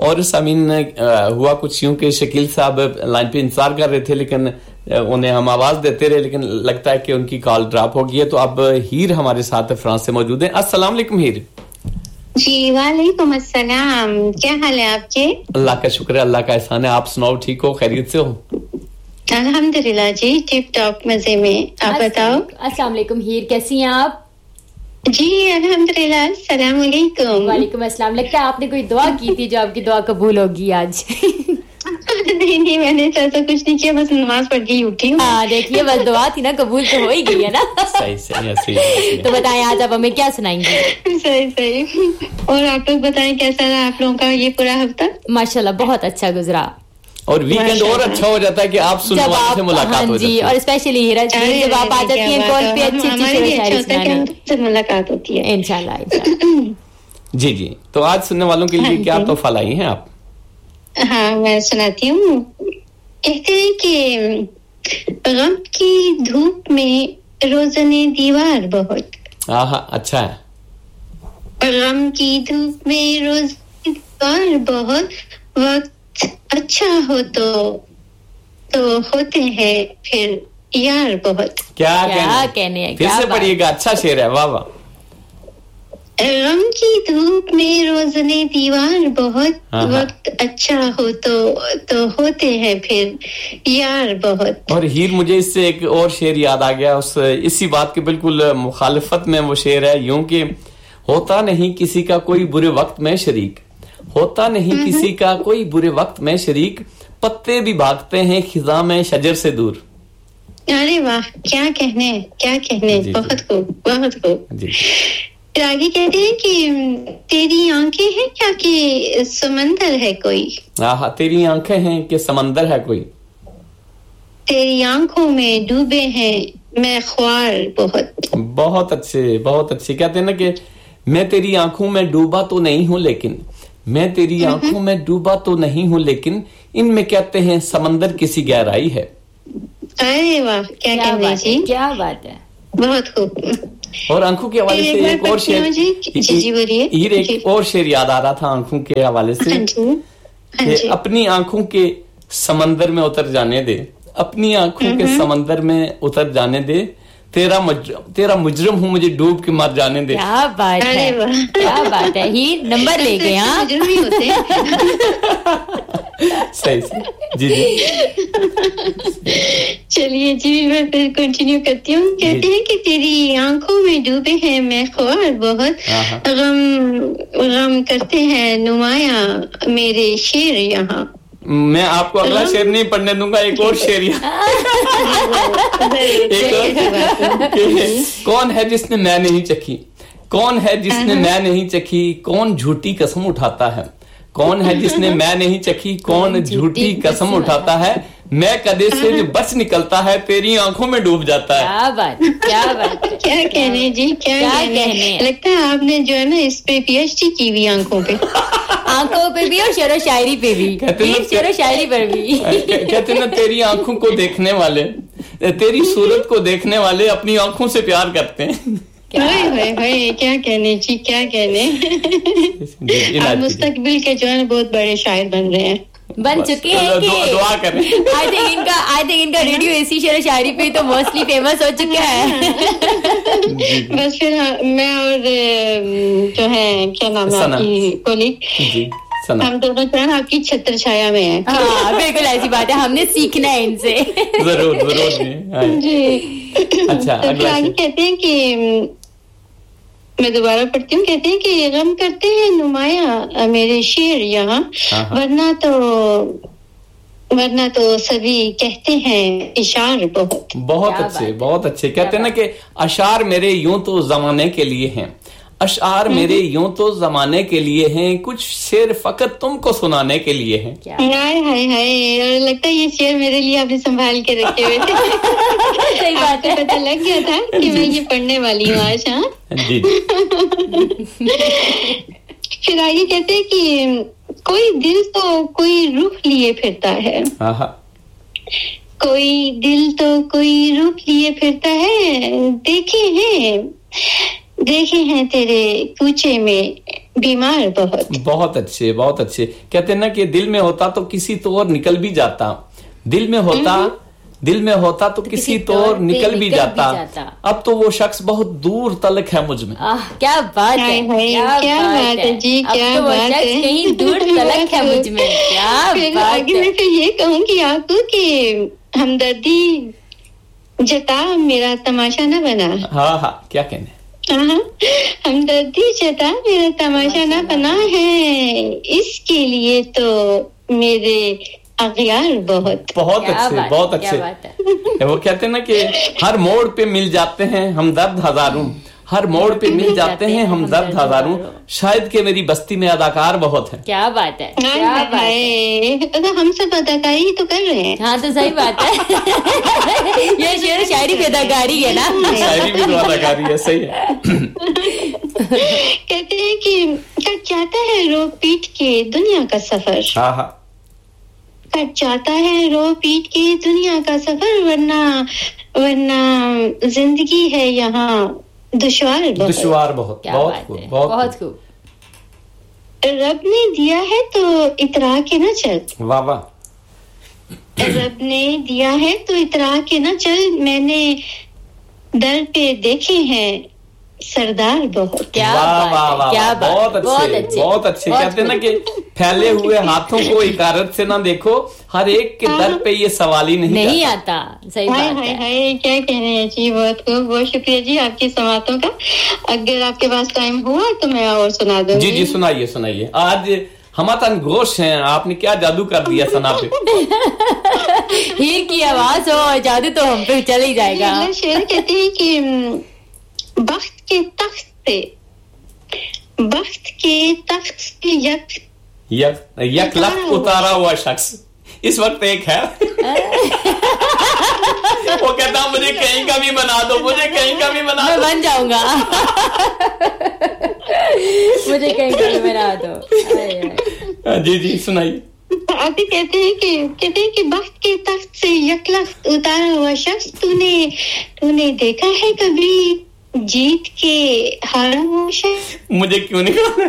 اور سامعین ہوا کچھ یوں کہ شکیل صاحب لائن پہ انتظار کر رہے تھے لیکن انہیں ہم آواز دیتے رہے لیکن لگتا ہے کہ ان کی کال ڈراپ ہو گئی ہے. تو اب ہیر ہمارے ساتھ فرانس سے موجود ہیں. السلام علیکم ہیر. جی وعلیکم السلام, کیا حال ہے آپ کے؟ اللہ کا شکر ہے, اللہ کا احسان ہے. آپ سناؤ, ٹھیک ہو, خیریت سے ہو؟ الحمدللہ جی, ٹپ ٹاپ مزے میں. آپ بتاؤ. السلام علیکم ہیر, کیسی ہیں آپ؟ جی الحمدللہ. السلام علیکم. وعلیکم السلام. لگتا ہے آپ نے کوئی دعا کی تھی جو آپ کی دعا قبول ہوگی آج. نہیں میں نے ایسا کچھ نہیں کیا, بس نماز پڑھ کے اٹھی ہوں. ہاں دیکھیے, بس دعا تھی نا, قبول تو ہو ہی گئی ہے نا. صحیح. تو بتائیں آج آپ ہمیں کیا سنائیں گے؟ صحیح. اور آپ لوگ بتائیں کیسا رہا آپ لوگوں کا یہ پورا ہفتہ؟ ماشاءاللہ بہت اچھا گزرا. اور ویکنڈ اور اچھا ہو جاتا ہے کہ آپ سننے والوں سے ملاقات ہو جاتی ہے. اور اسپیشلی ہیرا جب آپ آ جاتی ہیں کال پہ اچھی شاعری سنانے, ملاقات ہوتی ہے انشاءاللہ. جی تو آج سننے والوں کے لیے کیا تحفہ لائی ہیں آپ؟ ہاں میں سناتی ہوں. کہتے ہیں کہ غم کی دھوپ میں روزنے دیوار بہت. اچھا ہے. غم کی دھوپ میں روزنے دیوار بہت, وقت اچھا ہو تو ہوتے ہیں پھر یار بہت. کیا کہنے ہیں, پھر سے پڑھیے گا, اچھا شعر ہے, واہ واہ. غم کی دھوپ میں روزنے دیوار بہت, وقت اچھا ہو تو ہوتے ہیں پھر یار بہت. اور ہیر مجھے اس سے ایک اور شعر یاد آ گیا, اسی بات کے بالکل مخالفت میں وہ شعر ہے یوں کہ ہوتا نہیں کسی کا کوئی برے وقت میں شریک, ہوتا نہیں کسی کا کوئی برے وقت میں شریک, پتے بھی بھاگتے ہیں خزاں میں شجر سے دور. ارے واہ, کیا کہنے بہت خوب بہت خوب. پھر آگے کہتے ہیں کہ تیری آنکھیں ہیں کیا کہ سمندر ہے کوئی. تیری آنکھیں ہیں کہ سمندر ہے کوئی, تیری آنکھوں میں ڈوبے ہیں میں خوار بہت. بہت اچھے. کہتے ہیں نا کہ میں تیری آنکھوں میں ڈوبا تو نہیں ہوں لیکن, میں تیری آنکھوں میں ڈوبا تو نہیں ہوں لیکن ان میں کہتے ہیں سمندر کسی گہرائی ہے. ارے واہ, کیا کہنے جی, کیا بات ہے, بہت خوب. اور آنکھوں کے حوالے سے ایک اور شعر, ایک اور شعر یاد آ رہا تھا آنکھوں کے حوالے سے کہ اپنی آنکھوں کے سمندر میں اتر جانے دے, اپنی آنکھوں کے سمندر میں اتر جانے دے, تیرا مجرم ہوں مجھے ڈوب کے مر جانے دے. کیا بات ہے, کیا بات ہے. ہی نمبر لے گئے. ہاں صحیح. جی چلیے جی میں پھر کنٹینیو کرتی ہوں. کہتے ہیں کہ تیری آنکھوں میں ڈوبے ہیں میں خوار بہت, غم کرتے ہیں نمایاں میرے شیر یہاں. میں آپ کو اگلا شعر نہیں پڑھنے دوں گا, ایک اور شعر. کون ہے جس نے میں نہیں چکھی, کون ہے جس نے میں نہیں چکھی, کون جھوٹی قسم اٹھاتا ہے, کون ہے جس نے میں نہیں چکھی, کون جھوٹی قسم اٹھاتا ہے, میں کدے سے جو بچ نکلتا ہے تیری آنکھوں میں ڈوب جاتا ہے. کیا بات, کیا بات, کیا کہنے جی, کیا کہنے. لگتا ہے آپ نے جو ہے نا اس پہ پی ایچ ڈی کی ہوئی آنکھوں پہ بھی اور شعر و شاعری پہ بھی, شعر و شاعری پر بھی. کہتے ہیں نا تیری آنکھوں کو دیکھنے والے, تیری صورت کو دیکھنے والے اپنی آنکھوں سے پیار کرتے ہیں. کیا کہنے جی, کیا کہنے. آپ مستقبل کے جو ہے بہت بڑے شاعر بن رہے ہیں, بن چکے ہیں. دعا کریں. آئی تھنک ان کا ریڈیو اسی شعر و شاعری پہ تو موسٹلی فیمس ہو چکا ہے. بس پھر میں اور جو ہے کیا نام ہے آپ کی کولیگ, ہم دونوں جو ہے آپ کی چھتر چھایا میں ہیں. ہاں بالکل ایسی بات ہے, ہم نے سیکھنا ہے ان سے. ضرور جی. اچھا آگے کہتے ہیں کہ میں دوبارہ پڑھتی ہوں. کہتے ہیں کہ غم کرتے ہیں نمایاں میرے شیر یہاں, ورنہ تو سبھی کہتے ہیں اشعار بہت. بہت اچھے. کہتے ہیں نا کہ اشعار میرے یوں تو زمانے کے لیے ہیں, اشعار میرے یوں تو زمانے کے لیے ہیں, کچھ شعر فقط تم کو سنانے کے لیے ہیں. ہائے, اور لگتا ہے یہ شعر میرے لیے آپ نے سنبھال کے رکھے ہوئے تھے. صحیح بات ہے, پتہ لگ گیا تھا کہ میں یہ پڑھنے والی ہوں آج. ہاں جی. پھر آگے کہتے ہیں کہ کوئی دل تو کوئی رخ لیے پھرتا ہے, کوئی دل تو کوئی رخ لیے پھرتا ہے, دیکھے ہیں देखे हैं तेरे कूचे में बीमार बहुत। बहुत अच्छे, बहुत अच्छे। कहते हैं ना कि दिल में होता तो किसी तो और निकल भी जाता, दिल में होता तो किसी तो और निकल भी जाता। अब तो वो शख्स बहुत दूर तलक है मुझ में। क्या बात है, क्या बात है जी, क्या बात है, कहीं दूर तलक है मुझ में। क्या बात आगे मैं फिर ये कहूँगी आपको कि हमदर्दी जता मेरा तमाशा न बना। हाँ, क्या कहने, हमदर्दी जता मेरा तमाशा न बना है, इसके लिए तो मेरे अगयार बहुत अच्छे, बहुत अच्छे। वो कहते हैं ना कि हर मोड़ पे मिल जाते हैं हमदर्द हजारों, हर मोड़ पे मिल जाते हैं हमदर्द हजारों, शायद कि मेरी बस्ती में अदाकार बहुत है। क्या बात है, क्या बात है। तो हम सब अदाकारी तो कर रहे हैं। हाँ तो सही बात है। ये शेर शायरी भी अदाकारी है ना, शायरी भी तो अदाकारी है, सही है। कहते हैं कि कट जाता है रो पीट के दुनिया का सफर। हाँ, कट जाता है रो पीट के दुनिया का सफर, वरना जिंदगी है यहाँ दुश्वार बहुत। बहुत खूब। रब ने दिया है तो इतरा के न चल। वाह वाह। रब ने दिया है तो इतरा के न चल, मैंने दर पे देखे हैं सरदार बहुत। क्या वाह, क्या बहुत अच्छे। कहते हैं ना कि फैले हुए हाथों को इकारत से ना देखो, हर एक के दर पे ये सवाल ही नहीं आता। सही बात है। क्या कहने हैं जी, बहुत शुक्रिया जी आपकी समातों का। अगर आपके पास टाइम हुआ तो मैं और सुना दूंगी। जी सुनाइए। आज हम गोश हैं, आपने क्या जादू कर दिया सना पे। हीर की आवाज हो, जादू तो हम पे चल ही जाएगा। शेर कहते हैं कि बख्त के तख्त से यक लख उतारा हुआ शख्स इस वक्त एक है। वो कहता मुझे कहीं का भी बना दो, मैं बन जाऊंगा। मुझे कहीं का भी बना दो। जी सुनाइए। आगे कहते हैं कि बख्त के तख्त से यक लख उतारा हुआ शख्स, तूने देखा है कभी जीत के हारा हुआ शख्स? मुझे क्यों नहीं कहा?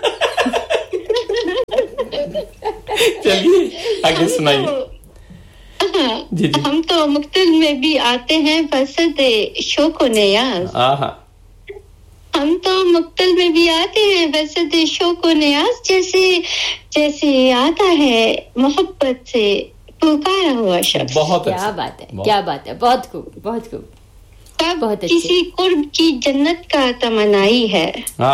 चलिए आगे सुनाइए। जी। हम तो मुक्तल में भी आते हैं फसद शोको नियाज। हम तो मुक्तल में भी आते हैं फसद शोको नियाज, जैसे आता है मोहब्बत से पुकारा हुआ शख्स। बहुत क्या बात है, बहुत खूब। कब किसी कुर्ब की जन्नत का तमन्नाई है।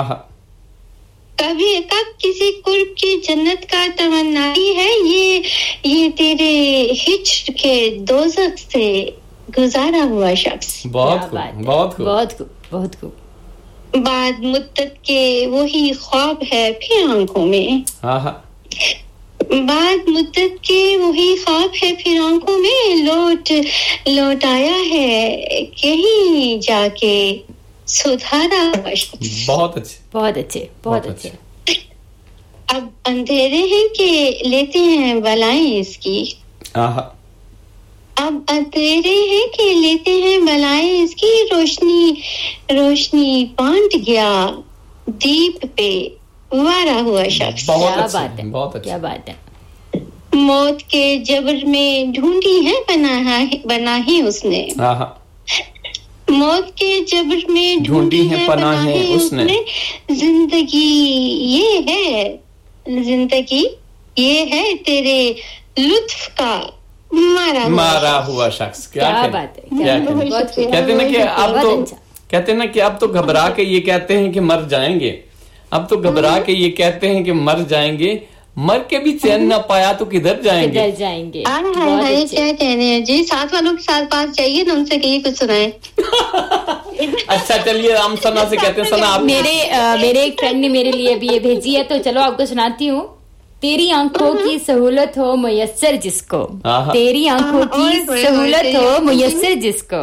कब किसी कुर्ब की जन्नत का तमन्नाई है, ये तेरे हिज्र के दोज़ख से गुजारा हुआ शख्स। बहुत खूब। बाद मुद्दत के वही ख्वाब है फिर आंखों में। बाद मुद्दत के वही ख्वाब है फिर आंखों में, लौट आया है कहीं जाके सुधारा हुआ शख्स। बहुत अच्छे। अब अंधेरे हैं कि लेते हैं बलाएं इसकी। अब अंधेरे हैं कि लेते हैं बलाएं इसकी, रोशनी बांट गया दीप पे वारा हुआ शख्स। क्या बात है। मौत के जबर में ढूंढी है पनाही उसने। मौत के जबर में ढूंढी है पनाही उसने। जिंदगी ये है तेरे लुत्फ का मारा हुआ शख्स। क्या बात है। कहते ना कि अब तो घबरा के ये कहते हैं कि मर जाएंगे, मर के भी चैन ना पाया तो किधर जाएंगे। क्या कहने हैं जी, साथ वालों के साथ पास जाइए ना, उनसे कहिए कुछ सुनाए। अच्छा चलिए हम सना से कहते हैं। सना आप मेरे एक फ्रेंड ने मेरे लिए भी ये भेजी है, तो चलो आपको सुनाती हूँ। तेरी आंखों की सहूलत हो मुयस्सर जिसको, तेरी आंखों की सहूलत हो मुयस्सर जिसको,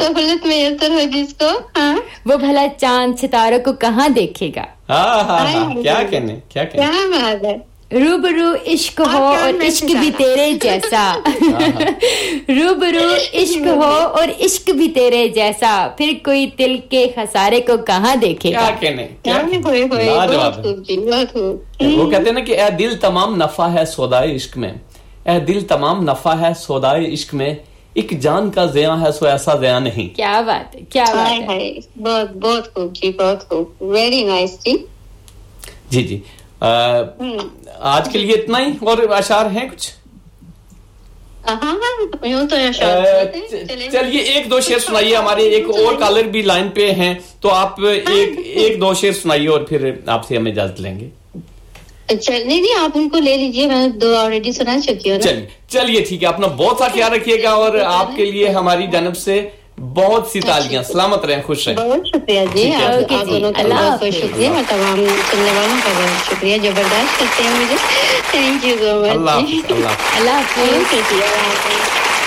वो भला चांद सितारों को कहाँ देखेगा। क्या कहने। क्या बात है। रूबरू इश्क हो और इश्क भी तेरे जैसा रूबरू इश्क हो और इश्क भी तेरे जैसा फिर कोई दिल के खसारे को कहाँ देखेगा। क्या कहने वो कहते हैं ना कि ए दिल तमाम नफा है सौदाए इश्क में, ए दिल तमाम नफा है सौदाए इश्क में, एक जान का ज़िया है सो ऐसा ज़िया नहीं। क्या बात है, क्या बात है, बहुत बहुत खूब जी, बहुत खूब, वेरी नाइस जी। जी जी आज के लिए इतना ही, और अशार हैं कुछ? चलिए एक दो शेर सुनाइए, हमारे एक और कॉलर भी लाइन पे हैं, तो आप एक दो शेर सुनाइए और फिर आपसे हम इजाजत लेंगे। नहीं आप उनको ले लीजिए, मैं दो ऑलरेडी सुना चुकी हूँ। चलिए ठीक है, अपना बहुत सा ख्याल रखिएगा और आपके लिए हमारी जानब से बहुत सी तालियां, सलामत रहें, खुश रहें। बहुत शुक्रिया जी, आप दोनों का बहुत बहुत शुक्रिया और तमाम सुनने वालों का बहुत शुक्रिया, जबरदस्त करते हैं मुझे, थैंक यू सो मच। अल्लाह हाफिज़। अल्लाह हाफिज़।